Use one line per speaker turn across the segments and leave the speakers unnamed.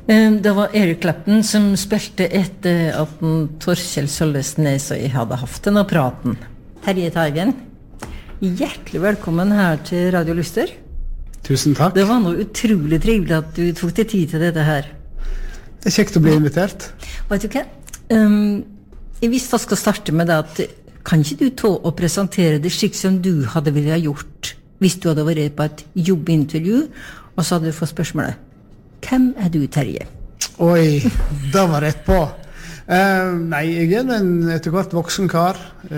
Det var Erik Clapton som spilte etter at Torkjell Sølvesnes og jeg hadde haft denne praten. Terje Teigen, hjertelig velkommen her til Radio Lyster.
Tusen takk.
Det var noe utrolig trivelig at du tok deg tid til dette her.
Det kjekt å bli invitert.
Vet du hva? Jeg visste jeg skal starte med det at kan ikke du ta og presentere det slik som du hadde ville ha gjort hvis du hadde vært på et jobbintervju, og så hadde du fått spørsmålet. Hvem du, Terje?
Oi, da var rett på. Nei, jeg en etter hvert voksen kar.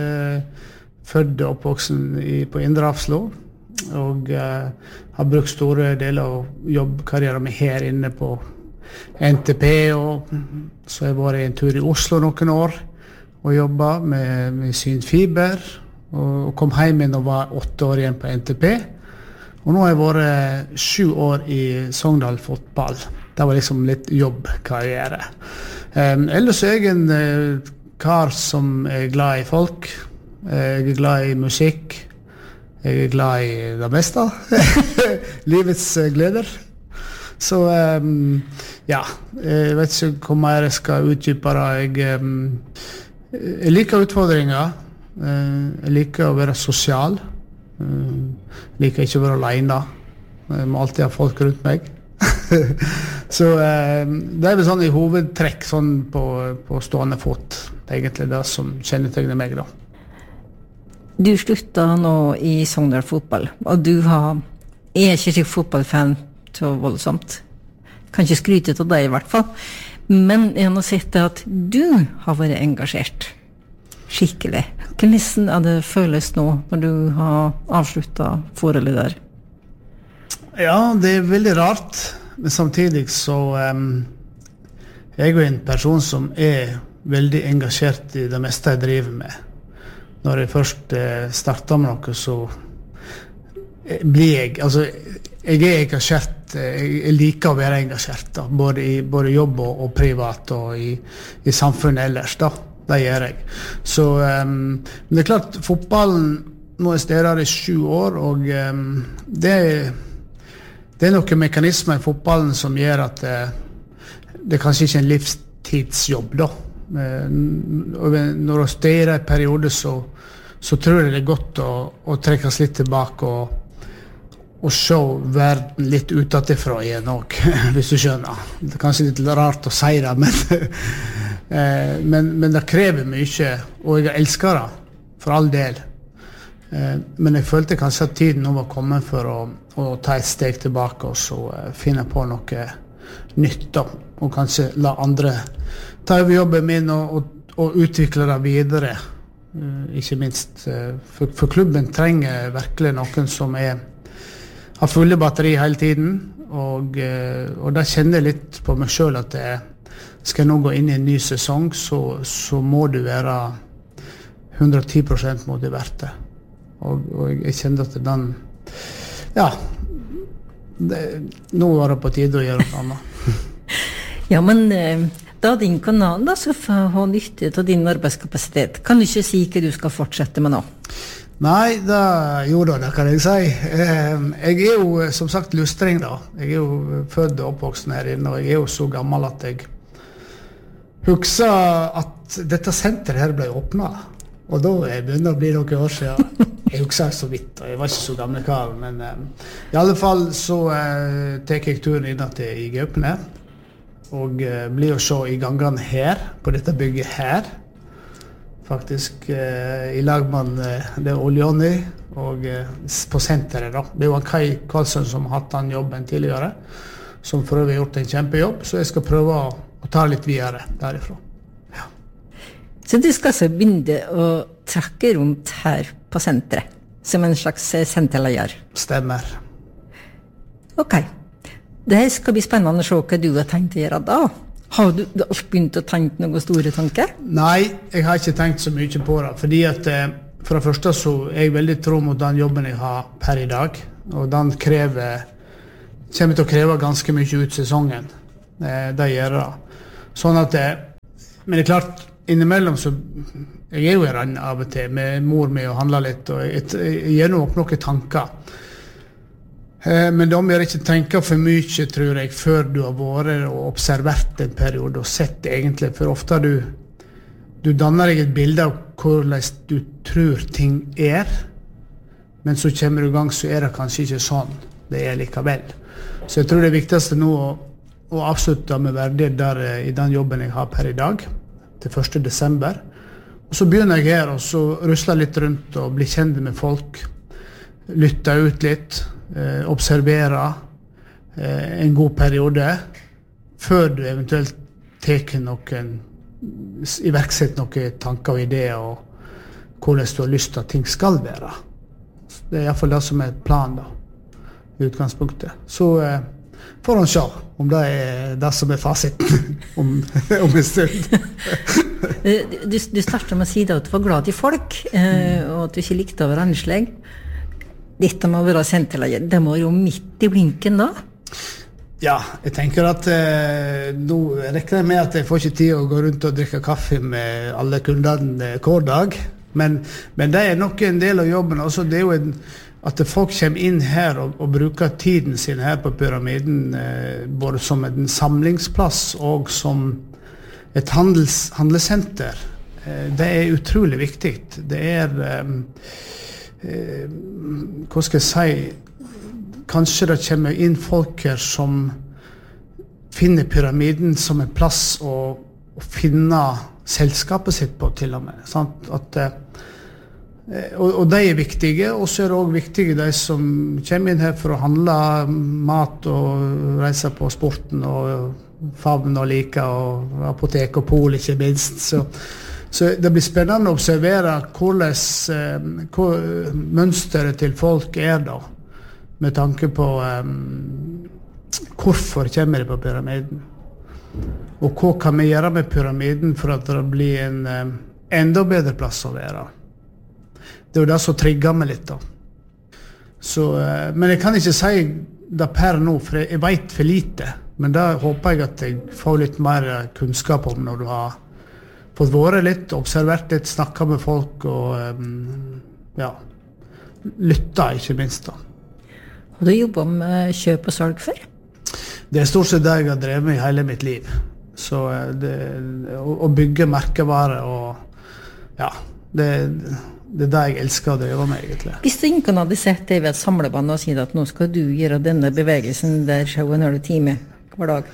Født og oppvoksen på Indre Hafslo, og har brukt store deler av jobbkarrieren min her inne på NTP, og så har jeg vært en tur i Oslo noen år og jobbet med synfiber, og kom hjem igjen og var 8 år igjen på NTP. Og nå har jeg vært 7 år i Sogndal fotball. Det var liksom litt jobbkarriere. Ellers er jeg en kar som er glad i folk. Jeg er glad i musikk. Jeg er glad i det meste. Livets gleder. Så ja, jeg vet ikke hvor mer jeg skal utdype det. Jeg liker utfordringer. Jeg liker å være sosial. Liker ikke å være alene. Jeg må alltid ha folk rundt meg. Så det vel sånn i hovedtrekk sånn på stående fot. Det er egentlig det som kjennetegner meg da.
Du sluttet nå i Sogndal fotball, og du er ikke slik fotballfan så voldsomt. Kan ikke skryte til deg i hvert fall. Men jeg har sett at du har vært engasjert. Skikkelig. Hvordan det føles nå når du har avsluttet forholdet der?
Ja, det er veldig rart. Men samtidig så jeg jo en person som er veldig engasjert i det meste jeg driver med. Når jeg først starter med noe, så blir jeg, altså jeg er engasjert, jeg liker å være engasjert da, både jobb og privat og i samfunnet ellers da. Det gjør jeg. Så men det er klart, fotballen nå er stedet i 7 år, og det er noen mekanismer i fotballen som gjør at det kanskje ikke er en livstidsjobb da. Når du styrer en periode, så tror jeg det er godt å trekkes litt tilbake og se verden litt utenfra igjen også, hvis du skjønner. Det er kanskje litt rart å si det, men det krever mye, og jeg elsker det, for all del. Men jeg følte kanskje at tiden nå var kommet for å ta et steg tilbake og så finne på noe nytt da, og kanskje la andre ta over jobben min og utvikle det videre. Ikke minst, for klubben trenger virkelig noen som har fulle batteri hele tiden, og da kjenner jeg litt på meg selv at skal jeg nå gå inn i en ny sesong, så må du være 110% motivert. Og jeg kjenner at den, ja, nå var det på tide å gjøre noe annet.
Ja, men da din kanal da, så får ha nytte av din arbeidskapasitet. Kan du ikke si hva du skal fortsette med nå?
Nei, det kan jeg si. Jeg er jo som sagt lustring da. Jeg er jo født og oppvoksen her inne, og jeg er jo så gammel at jeg husker at dette senteret her ble åpnet. Og da begynner det å bli noen år siden. Jeg husker så vidt, og jeg var ikke så gamle kar, men i alle fall så tar jeg turen inn til i Gaupne, og blir å se i gangene her, på dette bygget her, faktisk i lag med det Oljoni, og på senteret da. Det var Kai Karlsson som har hatt den jobben tidligere, som for øvrig har gjort en kjempejobb, så jeg skal prøve å ta litt videre derifra. Ja.
Så du skal så begynne å trakke rundt her på senteret, som en slags senterleier?
Stemmer.
Ok. Det skal bli spennende å se hva du har tenkt å gjøre da. Har du begynt å tenke noen store tanker? Nei,
jeg har ikke tenkt så mye på det, fordi at for det første så er jeg veldig tro mot den jobben jeg har per i dag, og den kommer til å kreve ganske mye ut sesongen. Det gjør det. Sånn at men det er klart, innimellom så jeg er jo i rann av og til med mor mi og handler litt, og jeg gjør nå opp noen tanker. Men de må ikke tenke for mye, tror jeg, før du har vært og observert en periode og sett egentlig, for ofte du danner deg et bilde av hvordan du tror ting men så kommer du i gang, så det kanskje ikke sånn det likevel. Så jeg tror det viktigste nå å avslutte med verdighet der i den jobben jeg har per i dag, til 1. desember. Og så begynner jeg her, og så rusler litt rundt og blir kjent med folk, lytter ut litt, observerer en god periode, før du eventuelt iverksetter noen tanker og ideer, og hvordan du har lyst til at ting skal være. Det I hvert fall det som planen da, I utgangspunktet. Så får han se om det det som fasiten om en stund.
Du startet med å si at du var glad I folk, og at du ikke likte å være anslag. Dette må være senterlaget. Det må jo midt I blinken da.
Ja, jeg tenker at nå rekker jeg med at jeg får ikke tid å gå rundt og drikke kaffe med alle kundene hver dag. Men det nok en del av jobben. Også det jo at folk kommer inn her og bruker tiden sin her på pyramiden, både som en samlingsplass og som et handelssenter. Det utrolig viktig. Det hva skal jeg si, kanskje det kommer inn folk her som finner pyramiden som en plass å finne selskapet sitt på til og med. Sant? Og de viktige, og så det også viktige de som kommer inn her for å handle mat og reise på sporten og favn og like og apotek og pol ikke minst. Så det blir spennende å observere hvordan mønsteret til folk da, med tanke på hvorfor kommer de på pyramiden. Og hva kan vi gjøre med pyramiden for at det blir en enda bedre plass å være. Det jo det som trigger meg litt da. Så, men jeg kan ikke si det per nå, for jeg vet for lite. Men da håper jeg at jeg får litt mer kunnskap om når du har fått vært litt, observert litt, snakket med folk og ja, lyttet ikke minst da.
Har du jobbet med kjøp og salg før?
Det stort sett det jeg har drevet med I hele mitt liv. Så å bygge merkevarer og ja, det det jeg elsker å drive med egentlig.
Hvis du ikke hadde sett deg ved et samlebånd og sier at nå skal du gjøre denne bevegelsen der 7,5 timer hver dag?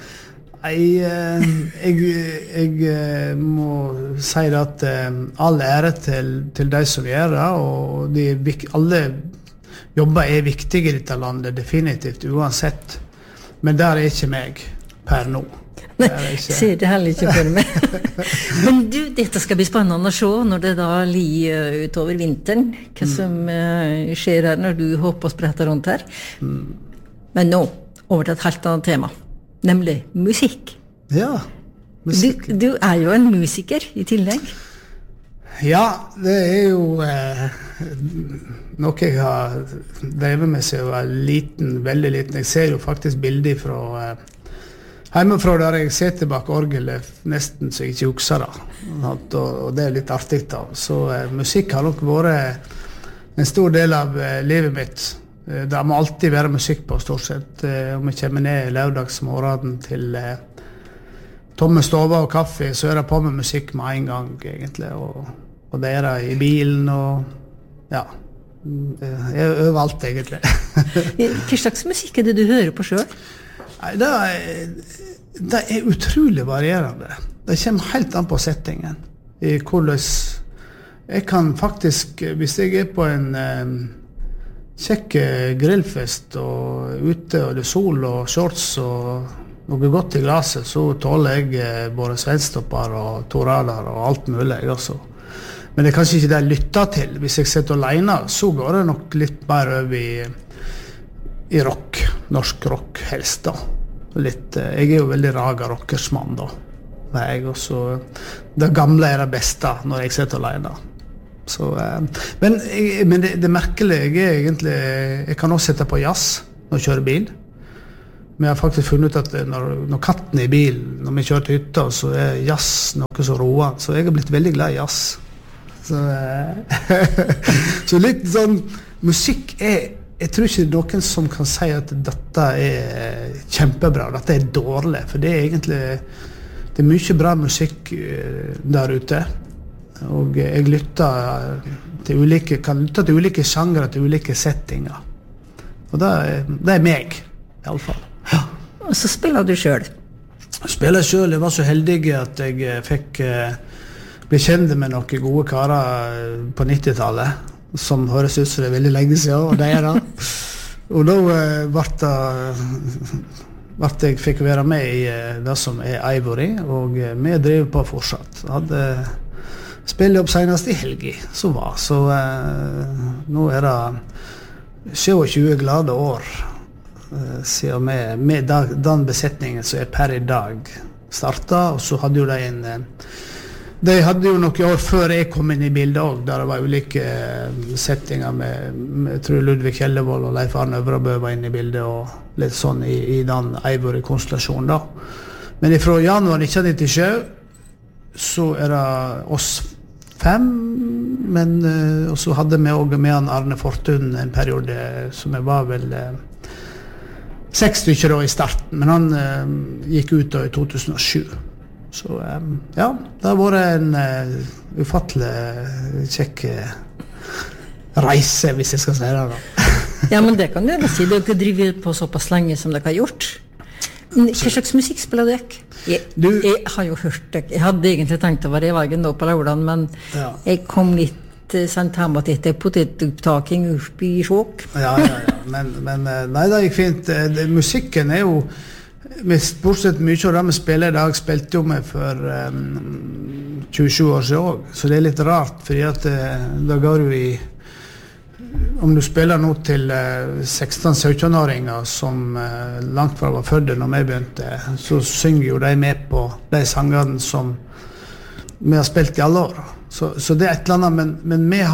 Jeg må si at all ære til de som gjør det, og alle jobber viktige I dette landet, definitivt, uansett. Men der ikke meg per nå.
Nei, ser det heller ikke for meg. Men du, dette skal bli spennende å se når det da lir utover vinteren, hva som skjer her når du hopper og spretter rundt her. Men nå, over til et helt annet tema, nemlig musikk.
Ja, musikk.
Du jo en musiker I tillegg.
Ja, det jo noe jeg har drevet med seg å være liten, veldig liten. Jeg ser jo faktisk bilder fra hjemmefra der jeg sitter bak orgelet nesten så jeg ikke husker det. Og det litt artig da. Så musikk har nok vært en stor del av livet mitt. Det må alltid være musikk på stort sett. Om jeg kommer ned lørdagsmorgen til tomme stover og kaffe, så det på med musikk med en gang egentlig. Og det det I bilen og ja, overalt egentlig.
Hva slags musikk det du hører på selv?
Det utrolig varierende. Det kommer helt an på settingen. I hvordan jeg kan faktisk, hvis jeg på en kjekk grillfest og ute og det sol og shorts og noe godt I glaset, så tåler jeg både svenstopper og torader og alt mulig også. Men det kanskje ikke det jeg lytter til. Hvis jeg sitter alene, så går det nok litt mer over I rock, norsk rock helst da. Jeg jo veldig raga rockersmann da. Det gamle det beste når jeg sitter alene. Så, men det merkelige egentlig, jeg kan også sette på jazz når jeg kjører bil. Men jeg har faktisk funnet ut at når katten I bilen, når vi kjører til hytta, så jazz noe så roa. Så jeg har blitt veldig glad I jazz. Så litt sånn, musikk jeg tror ikke noen som kan si at dette kjempebra, dette dårlig, for det egentlig det mye bra musikk der ute, og jeg lytter kan lytte til ulike sjangre, til ulike settinger, og det meg i alle fall. Ja.
Og så spiller du selv.
Spiller selv, jeg var så heldig at jeg fikk bli kjent med noen gode karer på 90-tallet, som høres ut som det veldig lenge siden, og det da. Og da jeg fikk være med i det som Ivory, og vi driver på fortsatt. Jeg hadde spillet opp senest i helgen, så nå det 27 glade år siden med den besetningen som per i dag startet, og så hadde jo de hadde jo noen år før jeg kom inn i bildet også, der det var ulike settinger med jeg tror Ludvig Kjellevold og Leif Arne Øvrabø var inne i bildet, og litt sånn i den Ivory-konstellasjonen da. Men fra januar 1997 så det oss 5, men og så hadde vi også med han Arne Fortun en periode som jeg var vel 6 stykker da i starten, men han gikk ut da i 2007. Så ja, det har vært en ufattelig kjekk reise, hvis jeg skal si det da.
Ja, men det kan du si. Du har ikke drivet på såpass lenge som dere har gjort. Hva slags musikk spiller du? Jeg har jo hørt det. Jeg hadde egentlig tenkt å være i veien nå på Lauland, men jeg kom litt sent hjemme til etter potetopptaking opp i Sjåk. Ja,
men nei, det gikk fint. Musikken jo bortsett mye av det vi spiller i dag, spilte jo med for 27 år siden også, så det litt rart, fordi at da går du om du spiller nå til 16-17-åringer som langt fra var fødde når vi begynte, så synger jo de med på de sangene som vi har spilt i alle år. Så det et eller annet, men vi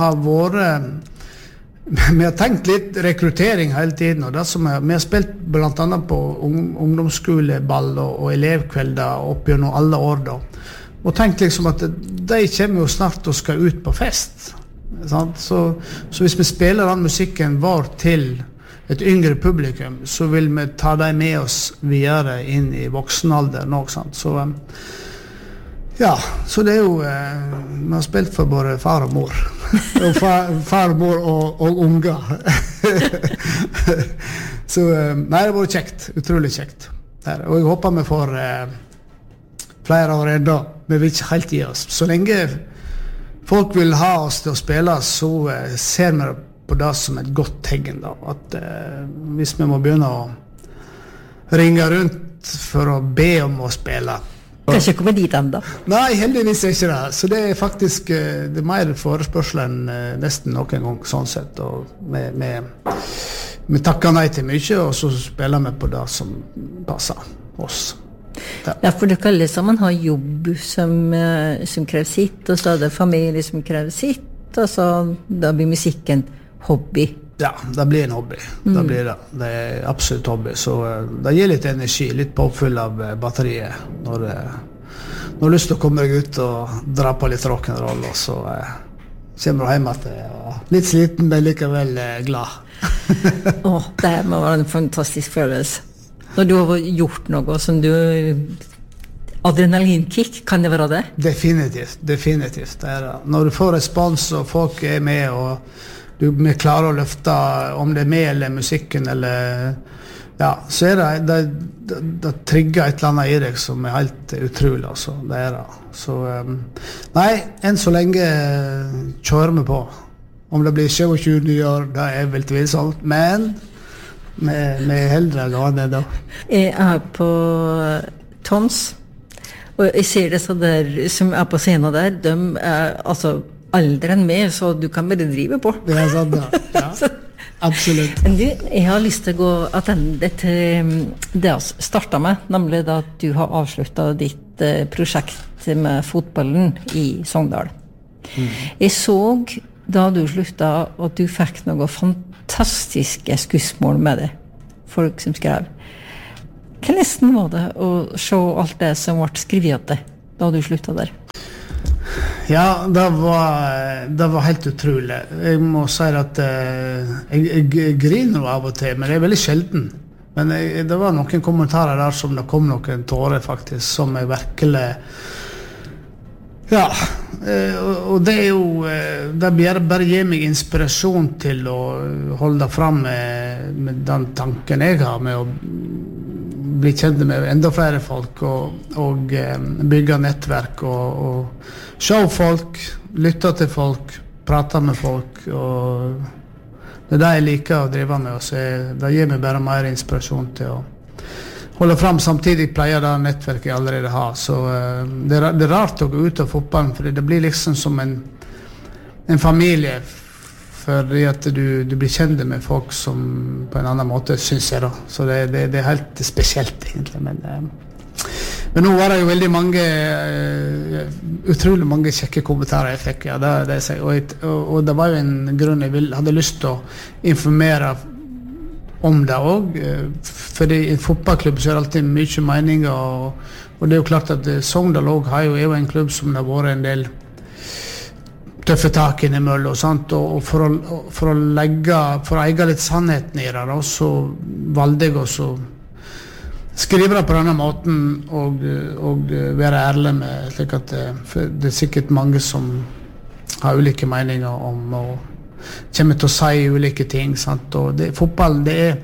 har tenkt litt rekruttering hele tiden, og det som vi har spilt blant annet på ungdomsskoleball og elevkvelder opp gjennom alle år da, og tenkt liksom at de kommer jo snart og skal ut på fest, sant? Så hvis vi spiller den musikken vår til et yngre publikum, så vil vi ta dem med oss videre inn i voksenalder nå, sant? Så ja, så det jo vi har spilt for både far og mor og far og mor og unger så nei, det var kjekt, utrolig kjekt og jeg håper vi får flere år enda, vi vil ikke helt gi oss så lenge folk vil ha oss til å spille, så ser vi på det som et godt tegn da, at hvis vi må begynne å ringe rundt for å be om å spille
Kanskje komme dit enda?
Nei, heldigvis ikke det. Så det faktisk det mer forespørsel enn nesten noen gang sånn sett. Og vi takker nei til mye, og så spiller vi på det som passer oss.
Ja, for det kalles som man har jobb som krever sitt, og så det familie som krever sitt, og så da blir musikken hobby.
Ja, det blir en hobby. Det blir det. Det absolutt hobby. Så det gir litt energi, litt påfyll av batteriet når du har lyst til å komme deg ut og dra på litt rock'n'roll, og så kommer du hjem at litt sliten, men likevel glad.
Det må være en fantastisk følelse. Når du har gjort noe som du adrenalinkick, kan det være det?
Definitivt. Det det. Når du får respons, og folk med, og vi klarer å løfte om det med eller musikken eller ja, så det trigger et eller annet i deg som helt utrolig altså, det det så nei, enn så lenge kjører vi på om det blir 27 nye år, det vel tvilsomt, men vi heldre gående da.
Jeg på Tons og jeg ser det så der som på scenen der, de altså aldri enn meg, så du kan bare drive på.
Det sant, ja. Absolutt.
Men jeg har lyst til å gå attende til det jeg startet med, nemlig da at du har avsluttet ditt prosjekt med fotballen i Sogndal. Jeg så da du sluttet at du fikk noen fantastiske skussmål med det. Folk som skrev. Hvordan var det å se alt det som ble skrevet da du sluttet der?
Ja, det var helt utrolig. Jeg må si at jeg griner av og til, men det veldig sjelden. Men det var noen kommentarer der som det kom noen tårer faktisk, som jeg virkelig... Ja, og det jo, det bare gir meg inspirasjon til å holde fram med den tanken jeg har med å bli kjent med enda flere folk og bygge nettverk og se folk, lytte til folk, prate med folk og det det jeg liker å drive med og det gir meg bare mer inspirasjon til å holde fram, samtidig pleier det nettverket jeg allerede har. Så det er rart å gå ut av fotballen, for det blir liksom som en familie, fordi at du blir kjent med folk som på en annen måte, synes jeg da. Så det er helt spesielt egentlig. Men nå var det jo veldig mange, utrolig mange kjekke kommentarer jeg fikk, ja, og det var jo en grunn jeg hadde lyst til å informere om det også, fordi i en fotballklubb så det alltid mye meninger, og det er jo klart at Sogndal også er jo en klubb som det har vært en del tøffe tak innimellom, og sant? Og for å eie litt sannheten i det, så valgte jeg også skrive det på denne måten og være ærlig med, slik at det er sikkert mange som har ulike meninger om kommer til å si ulike ting, sant? Og fotball,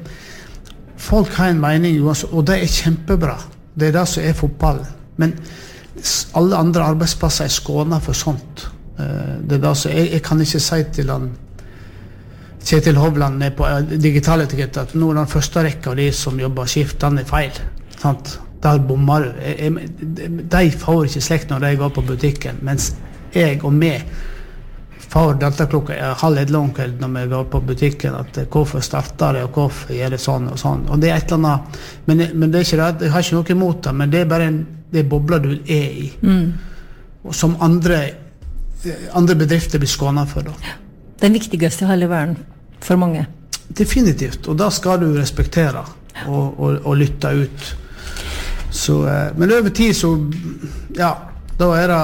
folk har en mening, og det er kjempebra. Det er det som er fotball. Men alle andre arbeidsplasser er skånet for sånt. Det er det som jeg kan ikke si til han Kjetil Hovland på digital etikett at nå den første rekka av de som jobber skift, den er feil. Sant? Der bommer du. De får ikke slekt når de går på butikken, mens jeg og meg får dette klokka 12:30 om kvelden når vi går på butikken, at hvorfor starter det, og hvorfor gjør det sånn og sånn. Og det er et eller annet, men det er ikke det, jeg har ikke noe imot det, men det er bare det bobler du er i. Og som andre bedrifter blir skånet for da.
Den viktigste i hele verden for mange.
Definitivt, og da skal du respektere og lytte ut. Så, men over tid så, ja, da er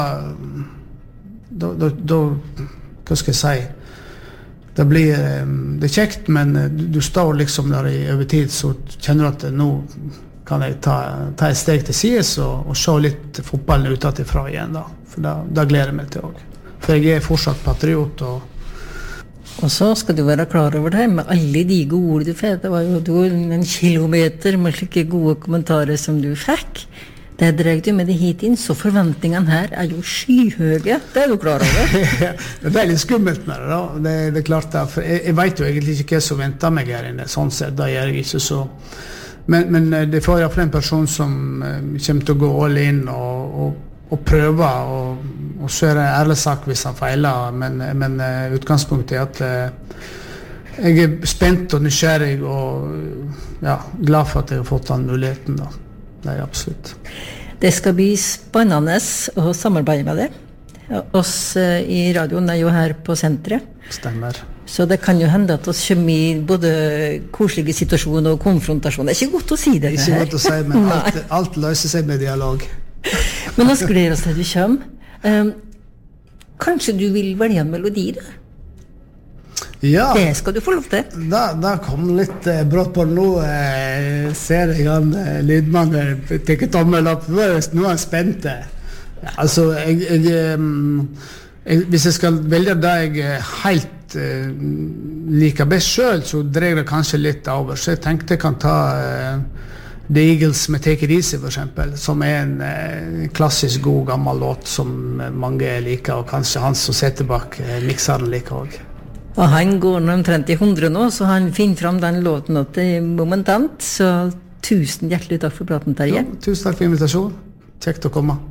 det da hva skal jeg si, det er kjekt, men du står liksom der over tid, så kjenner du at nå kan jeg ta et steg til sides og se litt fotballen utenfra igjen da, for da gleder jeg meg til også. For jeg er fortsatt patriot.
Og så skal du være klar over det, med alle de gode ord du fikk. Det var jo en kilometer med slike gode kommentarer som du fikk. Det dreier du med det hit inn, så forventningene her er jo skyhøye. Det er du klar over.
Det er litt skummelt med det da. Det er klart det, for jeg vet jo egentlig ikke hva som venter meg her inne, sånn sett, da gjør jeg ikke så. Men det får i hvert fall en person som kommer til å gå all in og prøve, og så er det en ærlig sak hvis han feiler, men utgangspunktet er at jeg er spent og nysgjerrig og ja, glad for at jeg har fått den muligheten da. Det er absolutt.
Det skal bli spennende å samarbeide med det. Oss i radioen er jo her på senteret.
Stemmer.
Så det kan jo hende at oss kommer i både koselige situasjoner og konfrontasjon. Det er ikke godt å si det her.
Ikke godt å si, men alt løser seg med dialog.
Men oss gleder oss til du kommer. Kanskje du vil velge en melodi da?
Ja,
det skal du få lov til.
Da kom litt brått på nå. Ser jeg han lydmannen tenker tommel opp. Nå er han spent. Altså, hvis jeg skal velge det jeg helt liker best selv, så dreier det kanskje litt over. Så jeg tenkte jeg kan ta The Eagles med Take It Easy for eksempel, som er en klassisk god gammel låt som mange liker, og kanskje han som sitter bak mikseren liker også.
Og han går omtrent i 100 nå, så han finner fram den låten til momentant. Så tusen hjertelig takk for praten, Terje.
Ja, tusen takk for invitasjonen. Kjekt å komme.